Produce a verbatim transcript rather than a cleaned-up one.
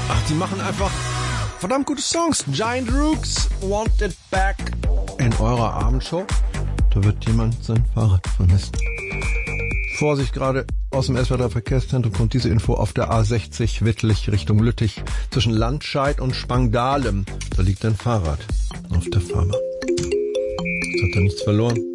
Ach, die machen einfach verdammt gute Songs. Giant Rooks, Want It Back. In eurer Abendshow, da wird jemand sein Fahrrad vermissen. Vorsicht, gerade aus dem S W R drei Verkehrszentrum kommt diese Info auf der A sechzig Wittlich Richtung Lüttich. Zwischen Landscheid und Spangdahlem, da liegt ein Fahrrad auf der Fahrbahn. Jetzt hat er nichts verloren.